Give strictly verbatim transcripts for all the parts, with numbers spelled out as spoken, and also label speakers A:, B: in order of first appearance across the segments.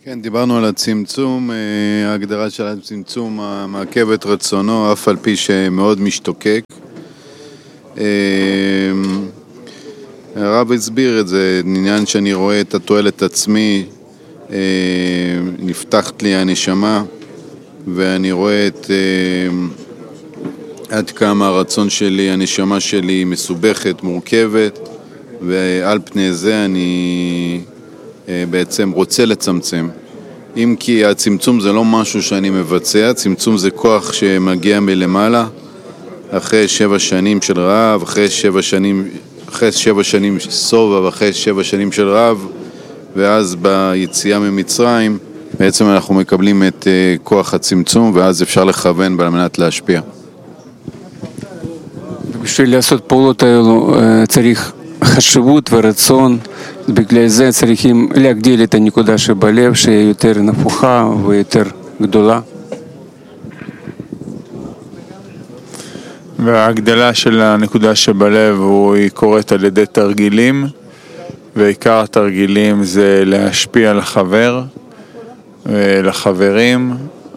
A: כן, דיברנו על הצמצום, ההגדרה של הצמצום המעכב את רצונו, אף על פי שמאוד משתוקק. הרב הסביר את זה, עניין שאני רואה את התועלת עצמי, נפתחת לי הנשמה, ואני רואה את עד כמה הרצון שלי, הנשמה שלי מסובכת, מורכבת, ועל פני זה אני בעצם רוצה לצמצם. אם כי הצמצום זה לא משהו שאני מבצע, צמצום זה כוח שמגיע מלמעלה, אחרי שבע שנים של רעב, אחרי שבע שנים, אחרי שבע שנים סובה ואחרי שבע שנים של רעב, ואז ביציאה ממצרים בעצם אנחנו מקבלים את כוח הצמצום, ואז אפשר לכוון על מנת להשפיע.
B: בשביל לעשות פעולות האלו צריך חשיבות ורצון, בגלל זה צריכים להגדיל את הנקודה שבלב שהיא יותר נפוחה ויותר גדולה.
C: וההגדלה של הנקודה שבלב היא קורית על ידי תרגילים, ועיקר התרגילים זה להשפיע על החבר, לחברים,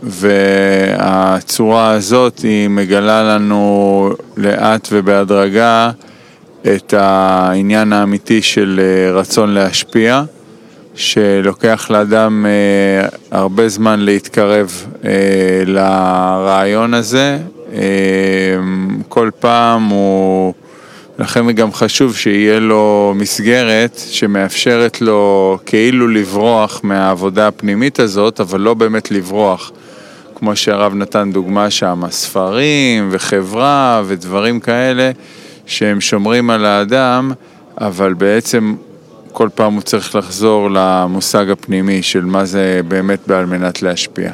C: והצורה הזאת היא מגלה לנו לאט ובהדרגה את העניין האמיתי של רצון להשפיע, שלוקח לאדם הרבה זמן להתקרב לרעיון הזה. כל פעם הוא, לכן גם חשוב שיהיה לו מסגרת שמאפשרת לו כאילו לברוח מהעבודה הפנימית הזאת, אבל לא באמת לברוח. כמו שהרב נתן דוגמה שם, ספרים וחברה ודברים כאלה, שהם שומרים על האדם, אבל בעצם כל פעם הוא צריך לחזור למושג הפנימי של מה זה באמת בעל מנת להשפיע.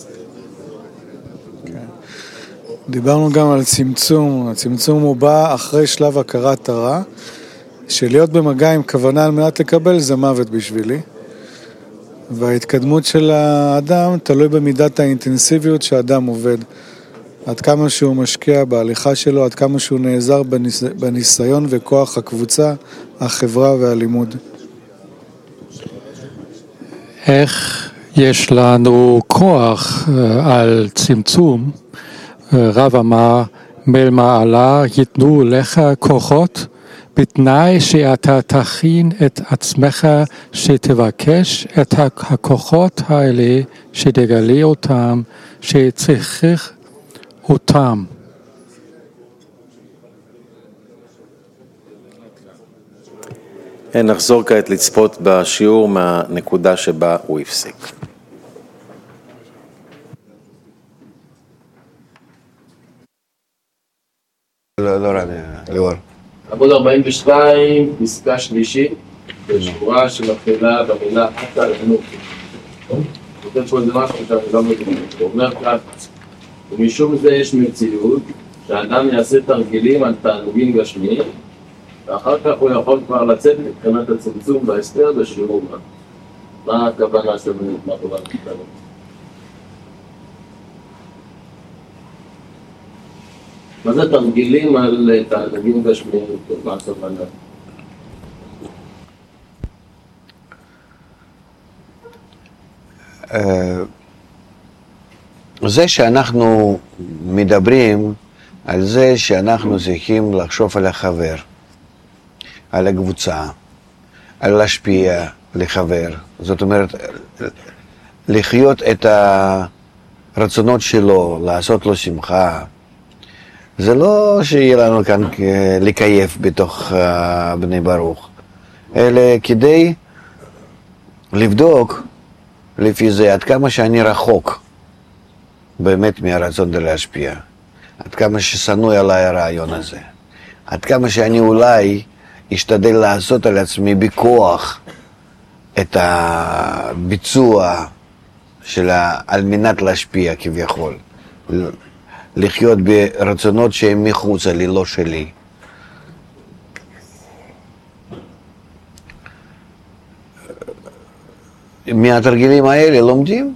D: דיברנו גם על צמצום. הצמצום הוא בא אחרי שלב הכרת הרע, שלהיות במגע עם כוונה על מנת לקבל זה מוות בשבילי. וההתקדמות של האדם תלוי במידת האינטנסיביות שהאדם עובד. עד כמה שהוא משקיע בהליכה שלו, עד כמה שהוא נעזר בניס... בניסיון וכוח הקבוצה, החברה והלימוד.
E: איך יש לנו כוח על צמצום? רב אמר, מלמעלה ייתנו לך כוחות, בתנאי שאתה תכין את עצמך שתבקש את הכוחות האלה, שתגלה אותם, שצריך אותם.
F: נחזור כעת לצפות בשיעור מהנקודה שבה הוא הפסיק.
G: לא, לא רע, ליאור.
H: עמוד ארבעים ושתיים, פסקה שלישית, בשורה שמתחילה במילה חטא לחינוך. כותב פה איזה משהו שאני לא מבין. הוא אומר כך, ומשום זה יש מציאות שהאדם יעשה תרגילים על תענוגים גשמיים, ואחר כך הוא יכול כבר לצאת מבחינת הצמצום וההסתר בשיעור מה. מה הכוונה של מה הכוונה שלנו? מה זה תרגילים על תענוגים גשמיים? מה הכוונה?
G: זה שאנחנו מדברים על זה שאנחנו צריכים לחשוב על החבר, על הקבוצה, על להשפיע לחבר, זאת אומרת לחיות את הרצונות שלו, לעשות לו שמחה. זה לא שיהיה לנו כאן לקייף בתוך בני ברוך, אלא כדי לבדוק לפי זה עד כמה שאני רחוק באמת מהרצון להשפיע, עד כמה ששנוי עליי הרעיון הזה, עד כמה שאני אולי אשתדל לעשות על עצמי בכוח את הביצוע של על מנת להשפיע כביכול, לחיות ברצונות שהם מחוץ לי, לא שלי. מהתרגילים האלה לומדים.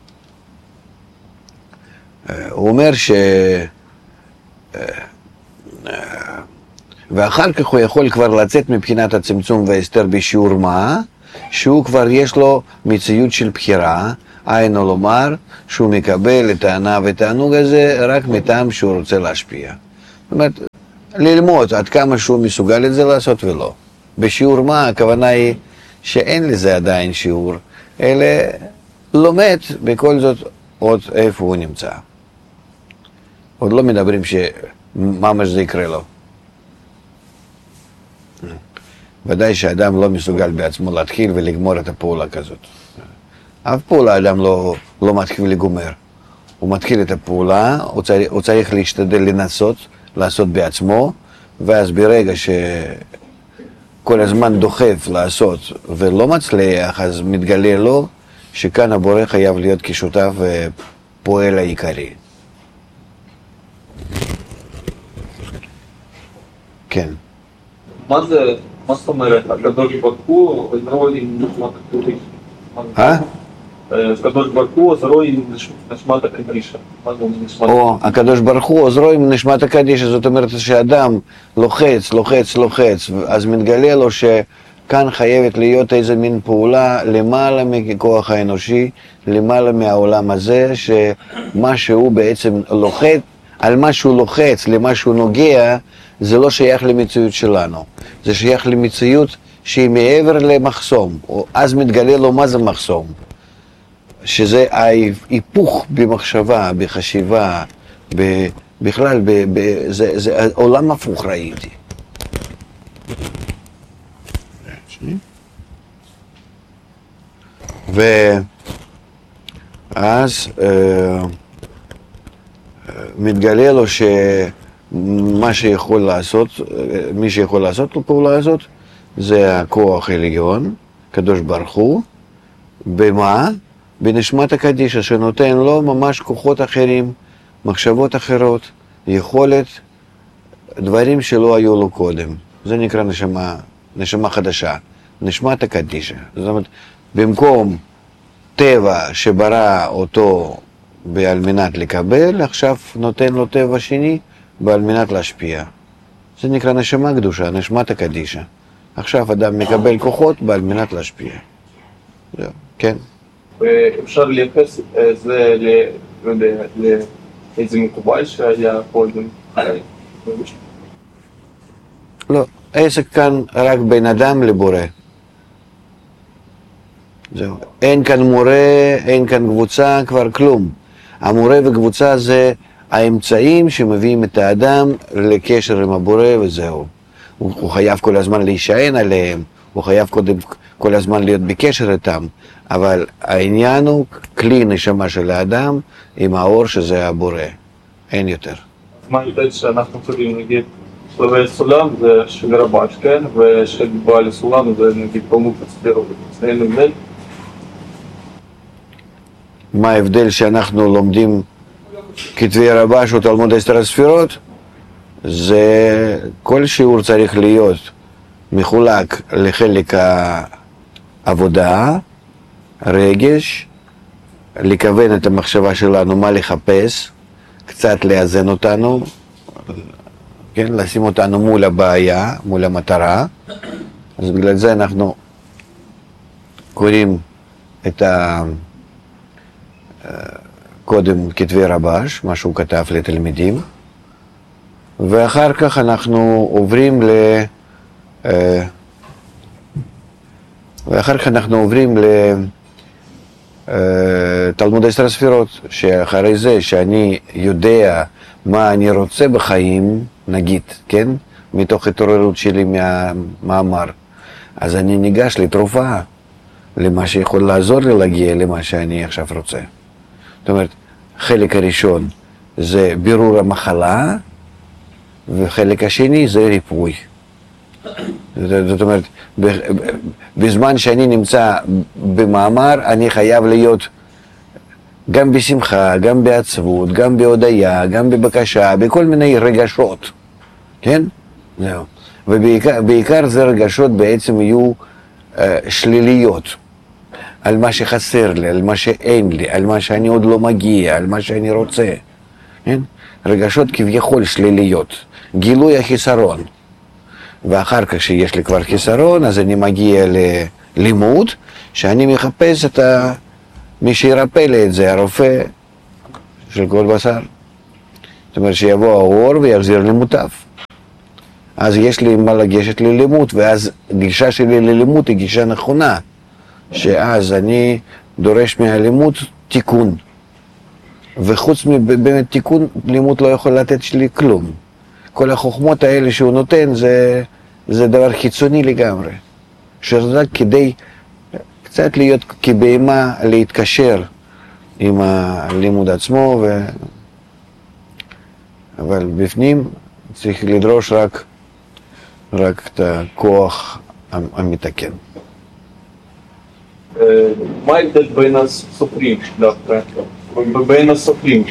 G: הוא אומר ש... ואחר כך הוא יכול כבר לצאת מבחינת הצמצום וההסתר בשיעור מה, שהוא כבר יש לו מציאות של בחירה, היינו לומר שהוא מקבל את הענה ותענוג הזה רק מטעם שהוא רוצה להשפיע. זאת אומרת, ללמוד עד כמה שהוא מסוגל את זה לעשות ולא. בשיעור מה הכוונה היא שאין לזה עדיין שיעור, אלא לומד בכל זאת עוד איפה הוא נמצא. עוד לא מדברים שממש זה יקרה לו. ודאי שאדם לא מסוגל בעצמו להתחיל ולגמור את הפעולה כזאת. אף פעולה אדם לא, לא מתחיל לגומר. הוא מתחיל את הפעולה, הוא צריך, הוא צריך להשתדל לנסות, לעשות בעצמו, ואז ברגע שכל הזמן דוחף לעשות ולא מצליח, אז מתגלה לו שכאן הבורא חייב להיות כשותף ופועל העיקרי. כן.
I: מה זה, מה זאת אומרת? הקדוש ברוך הוא רואה עם נשמת הקדישה.
G: אה?
I: הקדוש ברוך הוא עוזרו עם נשמת הקדישה.
G: או, הקדוש ברוך הוא עוזרו עם נשמת הקדישה, זאת אומרת שאדם לוחץ, לוחץ, לוחץ, אז מתגלה לו שכאן חייבת להיות איזה מין פעולה למעלה מכוח האנושי, למעלה מהעולם הזה, שמה שהוא בעצם לוחץ, על מה שהוא לוחץ, למה שהוא נוגע, זה לא שייך למציאות שלנו, זה שייך למציאות שהיא מעבר למחסום, אז מתגלה לו מה זה מחסום, שזה ההיפוך במחשבה, בחשיבה, בכלל, זה, זה עולם הפוך ראיתי. ואז מתגלה לו ש... מה שיכול לעשות, מי שיכול לעשות לפעולה הזאת, זה הכוח העליון, קדוש ברוך הוא, במה? בנשמת הקדישה, שנותן לו ממש כוחות אחרים, מחשבות אחרות, יכולת, דברים שלא היו לו קודם. זה נקרא נשמה, נשמה חדשה, נשמת הקדישה. זאת אומרת, במקום טבע שברא אותו על מנת לקבל, עכשיו נותן לו טבע שני, ועל מנת להשפיע. זה נקרא נשמה קדושה, נשמת הקדישה. עכשיו אדם מקבל כוחות ועל מנת להשפיע. זהו, כן.
I: ואפשר לייחס זה לאיזה מקובל שהיה קודם?
G: לא, העסק כאן רק בין אדם לבורא. זהו. אין כאן מורה, אין כאן קבוצה, כבר כלום. המורה וקבוצה זה האמצעים שמביאים את האדם לקשר עם הבורא וזהו. הוא, הוא חייב כל הזמן להישען עליהם, הוא חייב קודם, כל הזמן להיות בקשר איתם, אבל העניין הוא כלי נשמה של האדם עם האור שזה הבורא, אין יותר.
I: מה יודעת שאנחנו צריכים נגיד שלבי סולם זה של רבש, כן? ושל בעל סולם זה נגיד פרמוק הספירות, זה אין הבדל?
G: מה ההבדל שאנחנו לומדים כתבי רבש או תלמוד עשר הספירות? זה כל שיעור צריך להיות מחולק לחלק העבודה, רגש, לכוון את המחשבה שלנו מה לחפש, קצת לאזן אותנו, כן, לשים אותנו מול הבעיה, מול המטרה. אז בגלל זה אנחנו קוראים את ה... קודם כתבי רבש, מה שהוא כתב לתלמידים, ואחר כך אנחנו עוברים ל... ואחר כך אנחנו עוברים לתלמוד עשר הספירות, שאחרי זה שאני יודע מה אני רוצה בחיים, נגיד, כן? מתוך התעוררות שלי מהמאמר, אז אני ניגש לתרופה, למה שיכול לעזור לי להגיע למה שאני עכשיו רוצה. זאת אומרת, חלק הראשון זה בירור המחלה, וחלק השני זה ריפוי. זאת אומרת, בזמן שאני נמצא במאמר, אני חייב להיות גם בשמחה, גם בעצבות, גם בהודיה, גם בבקשה, בכל מיני רגשות, כן? זהו. ובעיקר בעיקר זה רגשות בעצם יהיו אה, שליליות. על מה שחסר לי, על מה שאין לי, על מה שאני עוד לא מגיע, על מה שאני רוצה. כן? רגשות כביכול שליליות, גילוי החיסרון. ואחר כך שיש לי כבר חיסרון, אז אני מגיע לימוד, שאני מחפש את ה... מי שירפא לי את זה, הרופא של כל בשר. זאת אומרת שיבוא האור ויחזיר לי מוטב. אז יש לי מה לגשת ללימוד, ואז גישה שלי ללימוד היא גישה נכונה, שאז אני דורש מהלימוד תיקון. וחוץ מבאמת תיקון, לימוד לא יכול לתת לי כלום. כל החוכמות האלה שהוא נותן זה, זה דבר חיצוני לגמרי. שזה כדי קצת להיות כבהמה, להתקשר עם הלימוד עצמו, ו... אבל בפנים צריך לדרוש רק, רק את הכוח המתקן.
I: מה ההבדל בין הסופרים דווקא? בין הסופרים?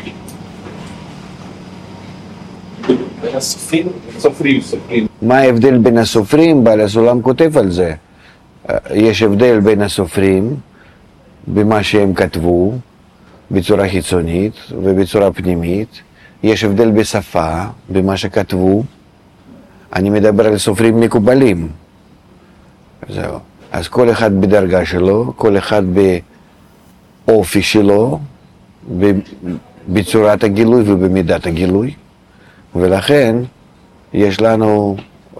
I: בין הסופרים? סופרים, סופרים.
G: מה ההבדל בין הסופרים? בעל הסולם כותב על זה. יש הבדל בין הסופרים במה שהם כתבו בצורה חיצונית ובצורה פנימית. יש הבדל בשפה, במה שכתבו. אני מדבר על סופרים מקובלים. זהו. אז כל אחד בדרגה שלו, כל אחד באופי שלו, בצורת הגילוי ובמידת הגילוי. ולכן יש לנו,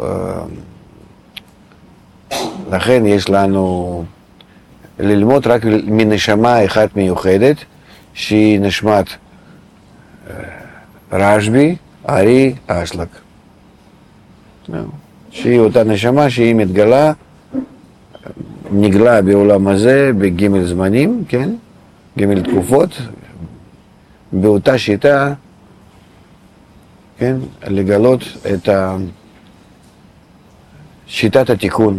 G: לכן יש לנו ללמוד רק מנשמה אחת מיוחדת, שהיא נשמת רשב"י, ארי, אשלג. שהיא אותה נשמה שהיא מתגלה, נגלה בעולם הזה בג' זמנים, כן? ג' תקופות, באותה שיטה, כן? לגלות את ה... שיטת התיקון.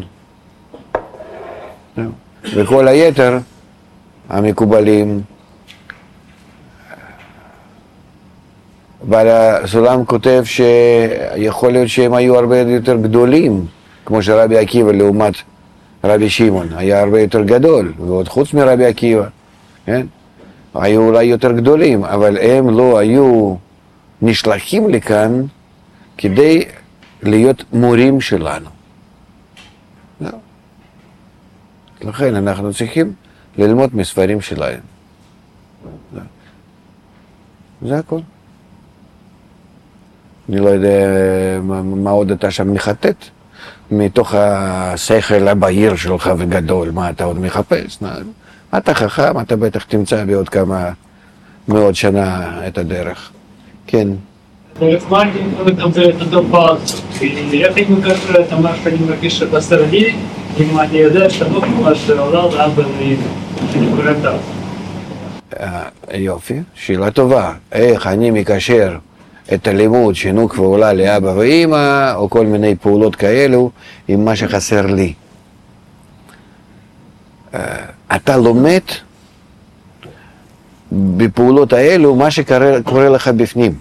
G: וכל היתר, המקובלים, בעל הסולם כותב שיכול להיות שהם היו הרבה יותר גדולים, כמו שרבי עקיבא לעומת רבי שמעון, היה הרבה יותר גדול, ועוד חוץ מרבי עקיבא, כן? היו אולי יותר גדולים, אבל הם לא היו נשלחים לכאן כדי להיות מורים שלנו. לא. לכן אנחנו צריכים ללמוד מספרים שלהם. לא. זה הכל. אני לא יודע מה, מה עוד אתה שם מחטט, מתוך השכל הבהיר שלך וגדול, מה אתה עוד מחפש? אתה חכם, אתה בטח תמצא בעוד כמה מאות שנה את הדרך. כן.
J: מה אני מקבל את התופעה הזאת? איך אני מקבל את מה שאני מרגיש שבשר לי, אם אני יודע שאתה לא כמו שעולה לאבא ואני קורא את זה.
G: יופי, שאלה טובה. איך אני מקשר את הלימוד שינוק ועולה לאבא ואמא, או כל מיני פעולות כאלו, עם מה שחסר לי. אתה לומד בפעולות האלו מה שקורה לך בפנים.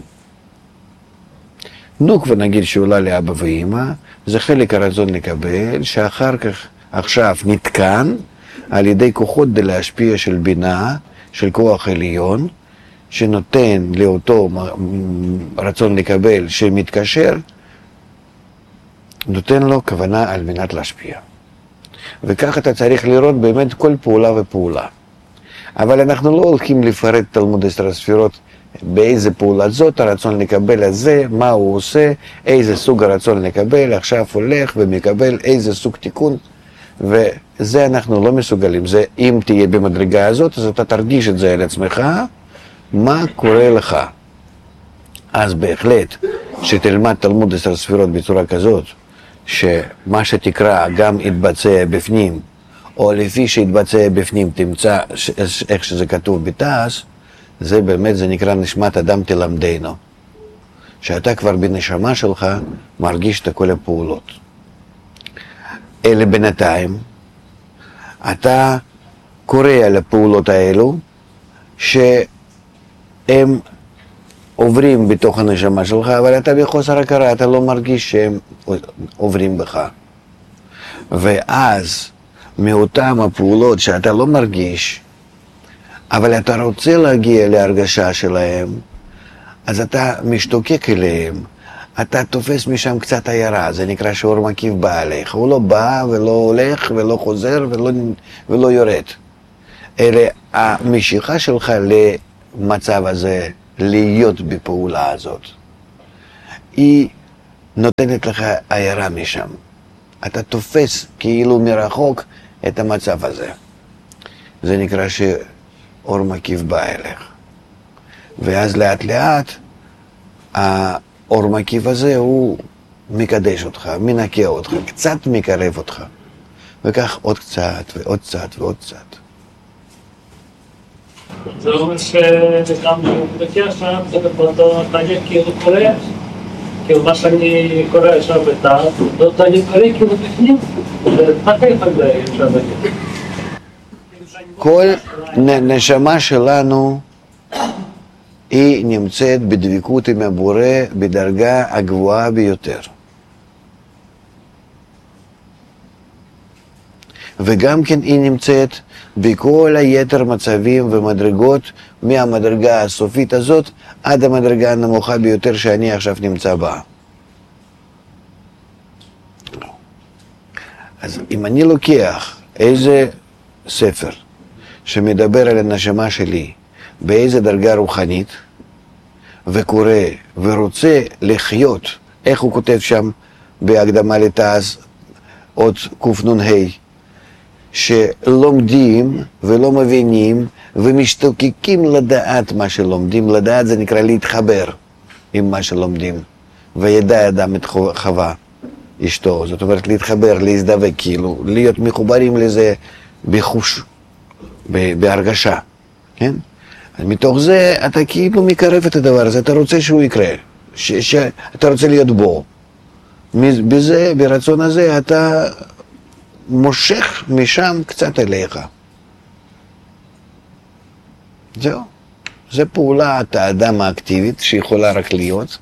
G: נוקבה נגיד שעולה לאבא ואמא, זה חלק הרצון לקבל, שאחר כך עכשיו נתקן על ידי כוחות דלהשפיע של בינה, של כוח עליון, שנותן לאותו רצון לקבל שמתקשר, נותן לו כוונה על מנת להשפיע. וכך אתה צריך לראות באמת כל פעולה ופעולה. אבל אנחנו לא הולכים לפרט תלמוד עשר הספירות באיזה פעולה זאת, הרצון לקבל הזה, מה הוא עושה, איזה סוג הרצון לקבל, עכשיו הולך ומקבל איזה סוג תיקון, וזה אנחנו לא מסוגלים. זה אם תהיה במדרגה הזאת, אז אתה תרגיש את זה על עצמך, מה קורה לך. אז בהחלט, שתלמד תלמוד עשר ספירות בצורה כזאת, שמה שתקרא גם יתבצע בפנים, או לפי שיתבצע בפנים תמצא איך שזה כתוב בתעש, זה באמת, זה נקרא נשמת אדם תלמדנו. שאתה כבר בנשמה שלך מרגיש את כל הפעולות. אלה בינתיים, אתה קורא על הפעולות האלו, שהם עוברים בתוך הנשמה שלך, אבל אתה בחוסר הכרה, אתה לא מרגיש שהם עוברים בך. ואז, מאותם הפעולות שאתה לא מרגיש, אבל אתה רוצה להגיע להרגשה שלהם, אז אתה משתוקק אליהם, אתה תופס משם קצת עיירה, זה נקרא שאור מקיף בא עליך. הוא לא בא ולא הולך ולא חוזר ולא, ולא יורד. אלא המשיכה שלך למצב הזה, להיות בפעולה הזאת, היא נותנת לך עיירה משם. אתה תופס כאילו מרחוק את המצב הזה. זה נקרא שאור מקיף בא אליך. ואז לאט לאט, האור מקיף הזה הוא מקדש אותך, מנקה אותך, קצת מקרב אותך. וכך עוד קצת ועוד קצת ועוד קצת.
J: זה אומר שגם בקר שם, זה באותו תהליך כאילו קורה, כאילו מה שאני קורא עכשיו בתא, אותו תהליך קורה כאילו בפנים, ומתי זה אפשר להגיד?
G: כל נשמה שלנו היא נמצאת בדבקות עם הבורא בדרגה הגבוהה ביותר. וגם כן היא נמצאת בכל היתר מצבים ומדרגות מהמדרגה הסופית הזאת עד המדרגה הנמוכה ביותר שאני עכשיו נמצא בה. אז אם אני לוקח איזה ספר שמדבר על הנשמה שלי באיזה דרגה רוחנית וקורא ורוצה לחיות, איך הוא כותב שם בהקדמה לתעש עוד קנ"ה, שלומדים ולא מבינים ומשתוקקים לדעת מה שלומדים. לדעת זה נקרא להתחבר עם מה שלומדים. וידע אדם את חווה אשתו, זאת אומרת להתחבר, להזדבק, כאילו להיות מחוברים לזה בחוש, בהרגשה, כן? אז מתוך זה אתה כאילו מקרב את הדבר הזה, אתה רוצה שהוא יקרה, ש- ש- אתה רוצה להיות בו. בזה, ברצון הזה אתה מושך משם קצת אליך. זהו. זה פעולת האדם האקטיבית שיכולה רק להיות,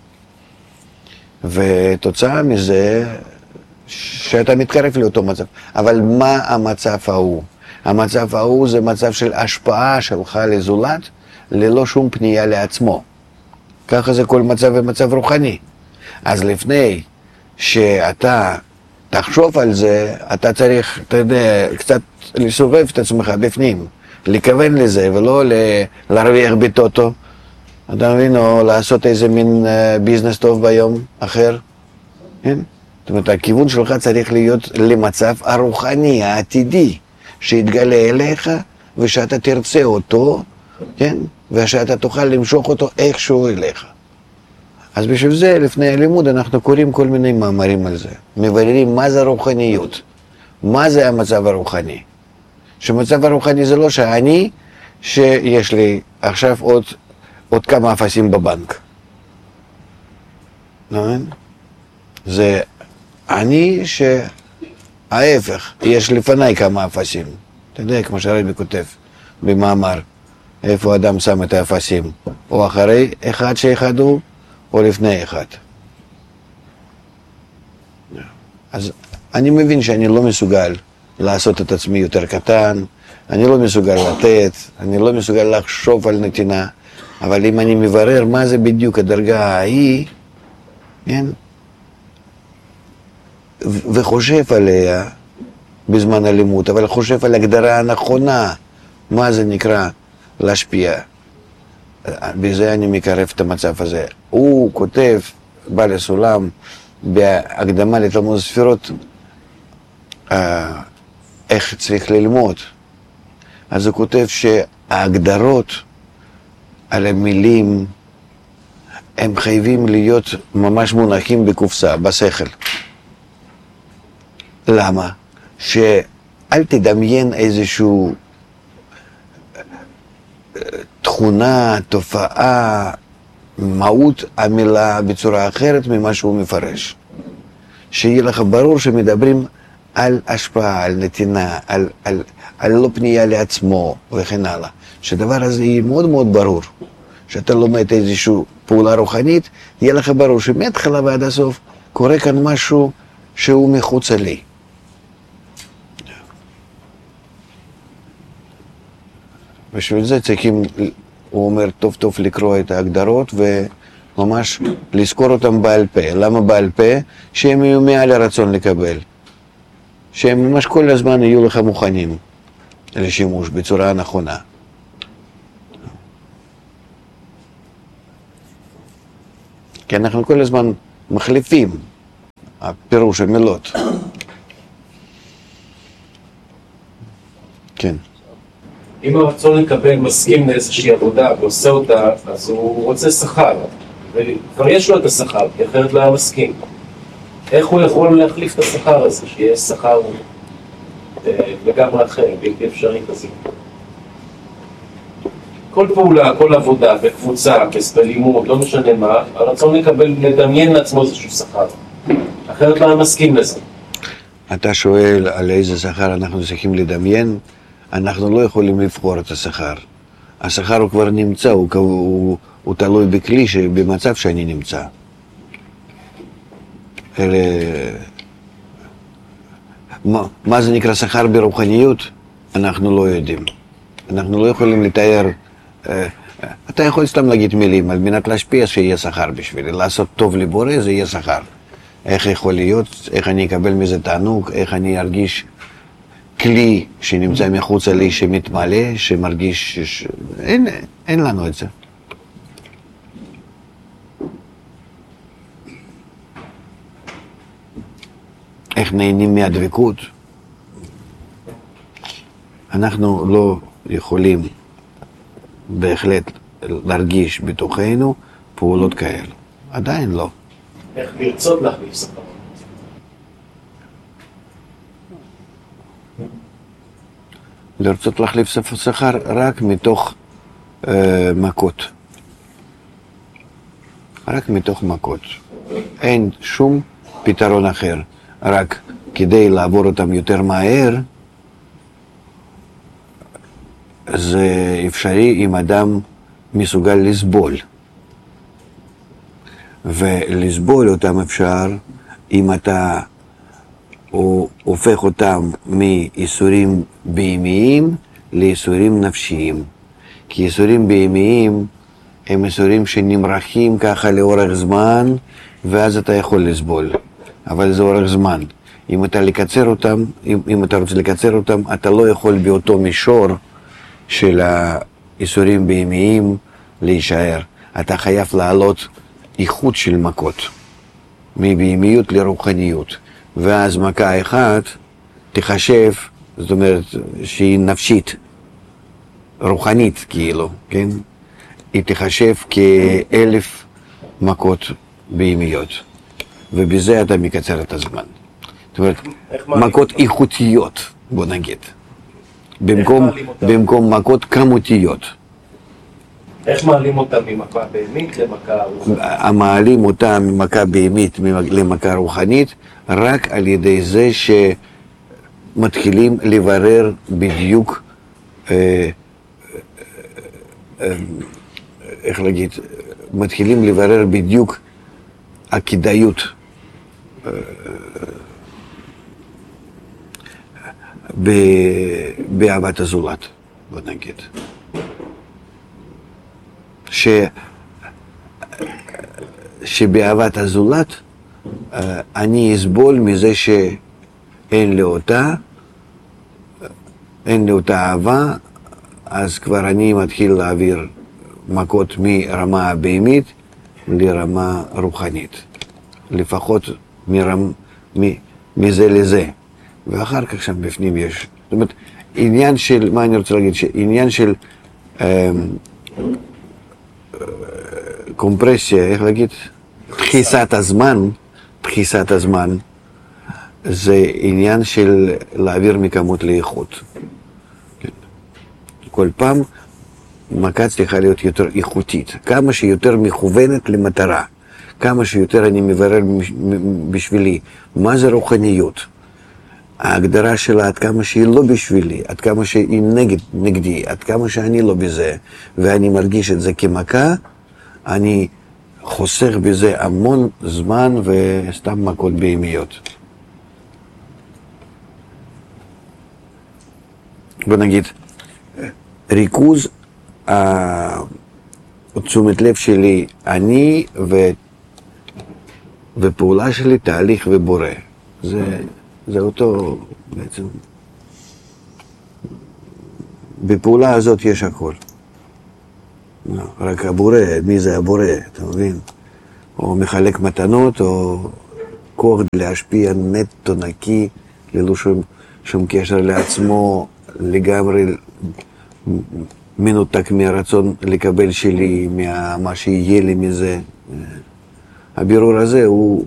G: ותוצאה מזה שאתה מתקרב לאותו מצב. אבל מה המצב ההוא? המצב ההוא זה מצב של השפעה שלך לזולת, ללא שום פנייה לעצמו. ככה זה כל מצב ומצב רוחני. אז לפני שאתה תחשוב על זה, אתה צריך, אתה יודע, קצת לסובב את עצמך בפנים, לכוון לזה, ולא ל- להרוויח בטוטו, אתה מבין, או לעשות איזה מין uh, ביזנס טוב ביום אחר, כן? זאת אומרת, הכיוון שלך צריך להיות למצב הרוחני, העתידי, שיתגלה אליך, ושאתה תרצה אותו, כן? ושאתה תוכל למשוך אותו איכשהו אליך. אז בשביל זה, לפני הלימוד, אנחנו קוראים כל מיני מאמרים על זה. מבררים מה זה רוחניות, מה זה המצב הרוחני. שמצב הרוחני זה לא שאני, שיש לי עכשיו עוד, עוד כמה אפסים בבנק. נכון? זה אני שההפך, יש לפניי כמה אפסים. אתה יודע, כמו שהרבי כותב במאמר, איפה אדם שם את האפסים, או אחרי אחד שאחד הוא, או לפני אחד. אז אני מבין שאני לא מסוגל לעשות את עצמי יותר קטן, אני לא מסוגל לתת, אני לא מסוגל לחשוב על נתינה, אבל אם אני מברר מה זה בדיוק הדרגה ההיא, כן? וחושב עליה בזמן הלימוד, אבל חושב על הגדרה הנכונה, מה זה נקרא להשפיע. בזה אני מקרב את המצב הזה. הוא כותב, בעל הסולם, בהקדמה לתלמוד ספירות, איך צריך ללמוד. אז הוא כותב שההגדרות על המילים הם חייבים להיות ממש מונחים בקופסה, בשכל. למה? שאל תדמיין איזשהו תכונה, תופעה, מהות המילה בצורה אחרת ממה שהוא מפרש. שיהיה לך ברור שמדברים על השפעה, על נתינה, על, על, על לא פנייה לעצמו וכן הלאה. שדבר הזה יהיה מאוד מאוד ברור. שאתה לומד איזושהי פעולה רוחנית, יהיה לך ברור שמהתחלה ועד הסוף קורה כאן משהו שהוא מחוץ לי. בשביל זה צריכים, הוא אומר, טוב טוב לקרוא את ההגדרות ממש לזכור אותם בעל פה. למה בעל פה? שהם יהיו מעל הרצון לקבל. שהם ממש כל הזמן יהיו לך מוכנים לשימוש בצורה נכונה. כי אנחנו כל הזמן מחליפים הפירוש המילות. כן.
K: אם הרצון לקבל מסכים לאיזושהי עבודה ועושה אותה, אז הוא רוצה שכר. וכבר יש לו את השכר, כי אחרת לא היה מסכים. איך הוא יכול להחליף את השכר הזה, שיהיה שכר לגמרי אחר, בלתי אפשרי כזה? כל פעולה, כל עבודה, בקבוצה, בלימוד, לא משנה מה, הרצון לקבל, לדמיין לעצמו איזשהו שכר. אחרת לא היה מסכים לזה.
G: אתה שואל על איזה שכר אנחנו צריכים לדמיין, אנחנו לא יכולים לבחור את השכר. השכר הוא כבר נמצא, הוא, הוא, הוא תלוי בכלי במצב שאני נמצא. אלה... מה, מה זה נקרא שכר ברוחניות? אנחנו לא יודעים. אנחנו לא יכולים לתאר... אה, אתה יכול סתם להגיד מילים על מנת להשפיע שיהיה שכר בשבילי. לעשות טוב לבורא זה יהיה שכר. איך יכול להיות, איך אני אקבל מזה תענוג, איך אני ארגיש כלי שנמצא מחוצה לי שמתמלא, שמרגיש... ש... אין, אין לנו את זה. איך נהנים מהדבקות? אנחנו לא יכולים בהחלט להרגיש בתוכנו פעולות כאלה. עדיין לא.
K: איך לרצות להחליף שכר?
G: לרצות להחליף שכר רק מתוך אה, מכות. רק מתוך מכות. אין שום פתרון אחר. רק כדי לעבור אותם יותר מהר, זה אפשרי אם אדם מסוגל לסבול. ולסבול אותם אפשר אם אתה הופך אותם מאיסורים בהמיים לאיסורים נפשיים. כי איסורים בהמיים הם איסורים שנמרחים ככה לאורך זמן, ואז אתה יכול לסבול. אבל זה אורך זמן. אם אתה לקצר אותם, אם, אם אתה רוצה לקצר אותם, אתה לא יכול באותו מישור של האיסורים בהמיים להישאר. אתה חייב לעלות איכות של מכות, מבהמיות לרוחניות. ואז מכה אחת תחשב, זאת אומרת שהיא נפשית, רוחנית כאילו, כן? היא תחשב כאלף מכות בהמיות. ובזה אתה מקצר את הזמן. זאת אומרת, מכות איכותיות, בוא נגיד. במקום, במקום מכות כמותיות.
K: איך מעלים אותה ממכה בהמית למכה רוחנית?
G: מעלים אותה ממכה בהמית למכה רוחנית רק על ידי זה שמתחילים לברר בדיוק, אה, אה, איך להגיד, מתחילים לברר בדיוק הכדאיות באהבת הזולת, בוא נגיד. ש... שבאהבת הזולת אני אסבול מזה שאין לי אותה, אין לי אותה אהבה, אז כבר אני מתחיל להעביר מכות מרמה הבהמית לרמה רוחנית. לפחות מרם, מ, מזה לזה. ואחר כך שם בפנים יש. זאת אומרת, עניין של, מה אני רוצה להגיד? עניין של אה, קומפרסיה, איך להגיד? דחיסת הזמן, דחיסת הזמן, זה עניין של להעביר מכמות לאיכות. כל פעם מכה צריכה להיות יותר איכותית, כמה שיותר מכוונת למטרה. כמה שיותר אני מברר בשבילי, מה זה רוחניות? ההגדרה שלה עד כמה שהיא לא בשבילי, עד כמה שהיא נגד, נגדי, עד כמה שאני לא בזה, ואני מרגיש את זה כמכה, אני חוסך בזה המון זמן וסתם מכות בהמיות. בוא נגיד, ריכוז תשומת לב שלי, אני ו... ופעולה שלי תהליך ובורא. זה, זה אותו בעצם. בפעולה הזאת יש הכל. רק הבורא, מי זה הבורא, אתה מבין? או מחלק מתנות, או כוח להשפיע נטו נקי, ללא שום, שום קשר לעצמו, לגמרי מנותק מהרצון לקבל שלי, מה שיהיה לי מזה. הבירור הזה הוא,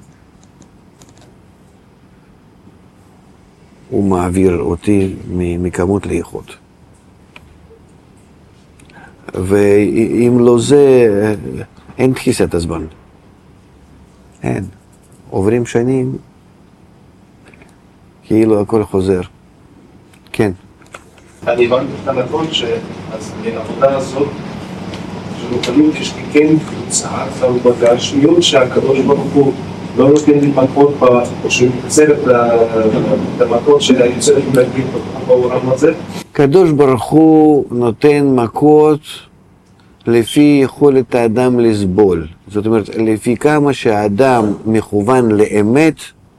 G: הוא מעביר אותי מכמות לאיכות. ואם לא זה, אין תחיסת הזמן. אין. עוברים שנים, כאילו הכל חוזר. כן.
K: אני הבנתי את הנתון שאז העבודה הזאת, שמוכנים כשכן קבוצה, אבל בגשמיות שהקדוש ברוך הוא לא נותן לי מכות, או שהוא מקצר את המכות שהיוצר להגיד בעולם הזה.
G: הקדוש ברוך הוא נותן מכות לפי יכולת האדם לסבול. זאת אומרת, לפי כמה שהאדם מכוון לאמת,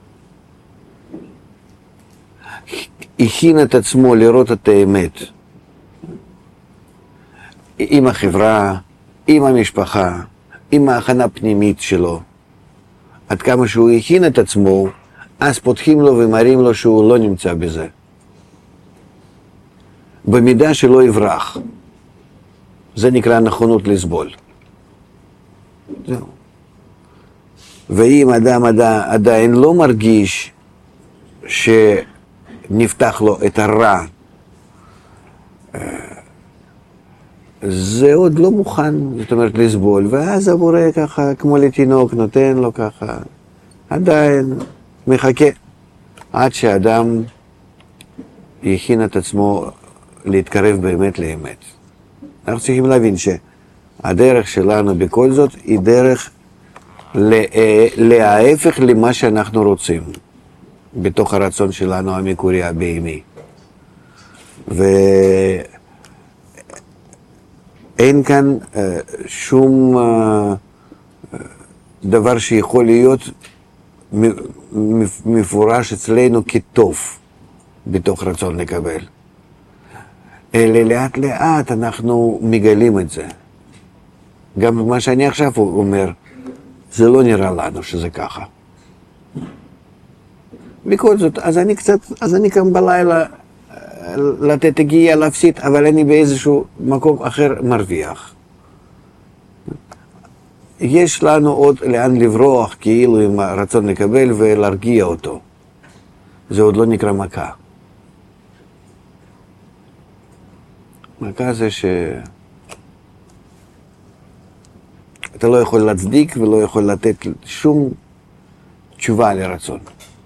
G: הכין את עצמו לראות את האמת. עם החברה, עם המשפחה, עם ההכנה הפנימית שלו. עד כמה שהוא הכין את עצמו, אז פותחים לו ומראים לו שהוא לא נמצא בזה. במידה שלא יברח. זה נקרא נכונות לסבול. זהו. ואם אדם עדיין לא מרגיש שנפתח לו את הרע, זה עוד לא מוכן, זאת אומרת, לסבול, ואז הבורא ככה, כמו לתינוק, נותן לו ככה, עדיין מחכה, עד שאדם יכין את עצמו להתקרב באמת לאמת. אנחנו צריכים להבין שהדרך שלנו בכל זאת היא דרך להפך למה שאנחנו רוצים, בתוך הרצון שלנו המקורי הבהמי. ואין כאן שום דבר שיכול להיות מפורש אצלנו כטוב בתוך רצון לקבל. אלא לאט לאט אנחנו מגלים את זה. גם מה שאני עכשיו אומר, זה לא נראה לנו שזה ככה. בכל זאת, אז אני קצת, אז אני קם בלילה לתת הגיעה להפסיד, אבל אני באיזשהו מקום אחר מרוויח. יש לנו עוד לאן לברוח, כאילו עם הרצון לקבל ולהרגיע אותו. זה עוד לא נקרא מכה. מכה זה שאתה לא יכול להצדיק ולא יכול לתת שום תשובה לרצון.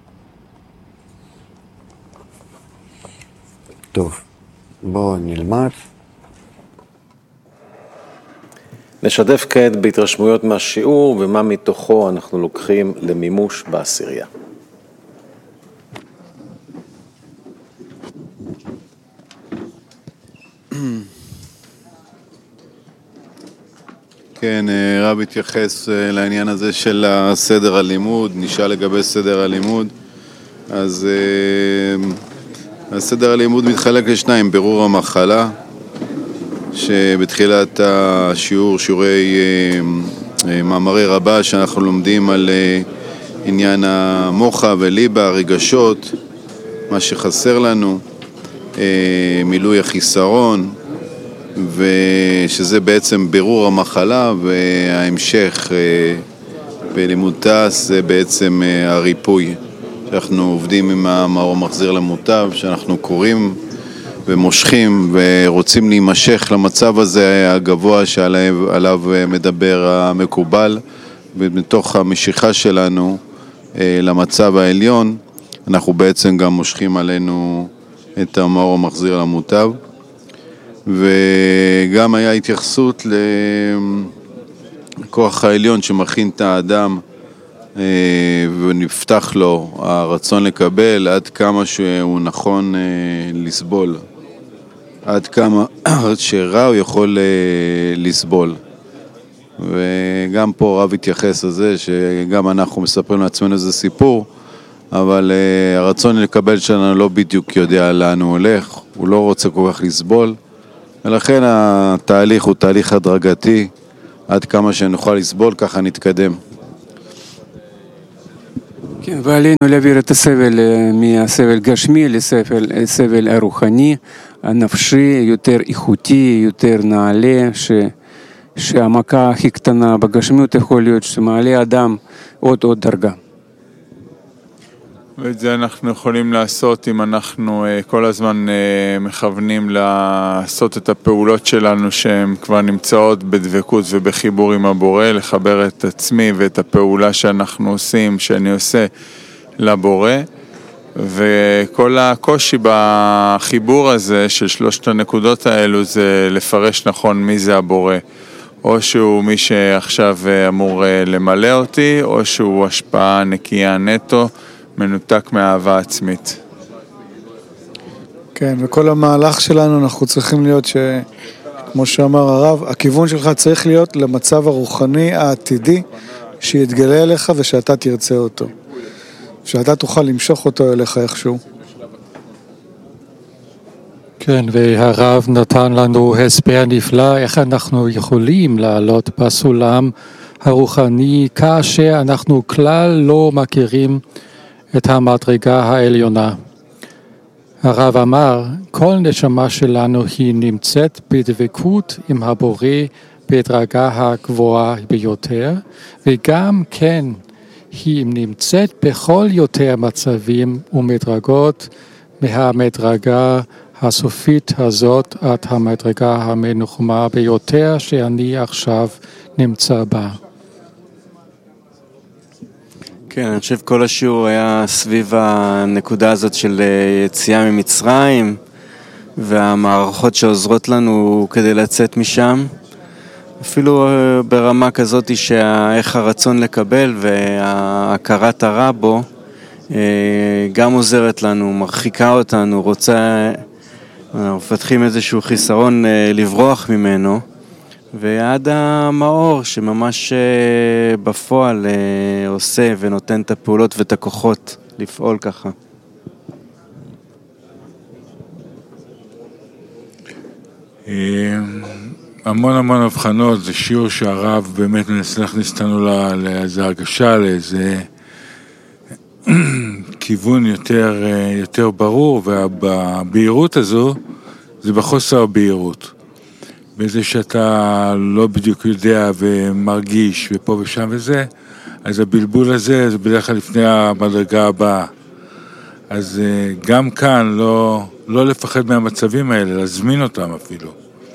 G: טוב, בואו נלמד.
F: נשתף כעת בהתרשמויות מהשיעור ומה מתוכו אנחנו לוקחים למימוש בעשירייה.
A: כן, רב התייחס לעניין הזה של סדר הלימוד, נשאל לגבי סדר הלימוד. אז הסדר הלימוד מתחלק לשניים, בירור המחלה, שבתחילת השיעור, שיעורי מאמרי רבה, שאנחנו לומדים על עניין המוחה וליבה, הרגשות, מה שחסר לנו, מילוי החיסרון, ושזה בעצם בירור המחלה, וההמשך בלימוד תעש זה בעצם הריפוי. שאנחנו עובדים עם המאור מחזיר למוטב, שאנחנו קוראים ומושכים ורוצים להימשך למצב הזה הגבוה שעליו מדבר המקובל, ומתוך המשיכה שלנו למצב העליון, אנחנו בעצם גם מושכים עלינו את המאור המחזיר למוטב. וגם היה התייחסות לכוח העליון שמכין את האדם ונפתח לו הרצון לקבל עד כמה שהוא נכון לסבול, עד כמה שרע הוא יכול לסבול. וגם פה רב התייחס לזה שגם אנחנו מספרים לעצמנו איזה סיפור, אבל uh, הרצון לקבל שלנו לא בדיוק יודע לאן הוא הולך, הוא לא רוצה כל כך לסבול, ולכן התהליך הוא תהליך הדרגתי, עד כמה שנוכל לסבול, ככה נתקדם.
B: כן, ועלינו להעביר את הסבל מהסבל גשמי לסבל הרוחני, הנפשי, יותר איכותי, יותר נעלה, ש... שהמכה הכי קטנה בגשמיות יכול להיות שמעלה אדם עוד עוד דרגה.
C: ואת זה אנחנו יכולים לעשות אם אנחנו כל הזמן מכוונים לעשות את הפעולות שלנו שהן כבר נמצאות בדבקות ובחיבור עם הבורא, לחבר את עצמי ואת הפעולה שאנחנו עושים, שאני עושה לבורא, וכל הקושי בחיבור הזה של שלושת הנקודות האלו זה לפרש נכון מי זה הבורא. או שהוא מי שעכשיו אמור למלא אותי, או שהוא השפעה נקייה נטו, מנותק מהאהבה עצמית.
D: כן, וכל המהלך שלנו אנחנו צריכים להיות ש... כמו שאמר הרב, הכיוון שלך צריך להיות למצב הרוחני העתידי שיתגלה אליך ושאתה תרצה אותו. שאתה תוכל למשוך אותו אליך איכשהו.
E: כן, והרב נתן לנו הסבר נפלא איך אנחנו יכולים לעלות בסולם הרוחני כאשר אנחנו כלל לא מכירים את המדרגה העליונה. הרב אמר, כל נשמה שלנו היא נמצאת בדבקות עם הבורא בדרגה הגבוהה ביותר, וגם כן היא נמצאת בכל יותר מצבים ומדרגות מהמדרגה הסופית הזאת עד המדרגה המנוחמה ביותר שאני עכשיו נמצא בה.
L: כן, אני חושב כל השיעור היה סביב הנקודה הזאת של יציאה ממצרים והמערכות שעוזרות לנו כדי לצאת משם. אפילו ברמה כזאת שאיך הרצון לקבל וההכרת הרע בו גם עוזרת לנו, מרחיקה אותנו, רוצה, אנחנו מפתחים איזשהו חיסרון לברוח ממנו, ועד המאור שממש בפועל עושה ונותן את הפעולות ואת הכוחות לפעול ככה.
C: המון המון הבחנות, זה שיעור שהרב באמת מנסה להכניס אותנו לאיזו הרגשה, לאיזה כיוון יותר, יותר ברור, והבהירות הזו זה בחוסר הבהירות. בזה שאתה לא בדיוק יודע ומרגיש ופה ושם וזה, אז הבלבול הזה זה בדרך כלל לפני המדרגה הבאה. אז גם כאן לא, לא לפחד מהמצבים האלה, להזמין אותם אפילו.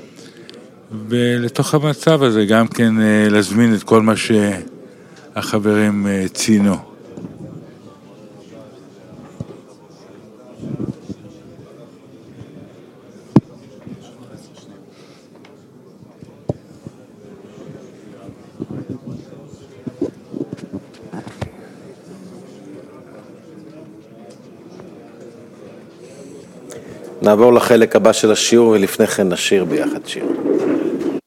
C: ולתוך המצב הזה גם כן להזמין את כל מה שהחברים ציינו.
F: נעבור לחלק הבא של השיעור ולפני כן נשיר ביחד שיר.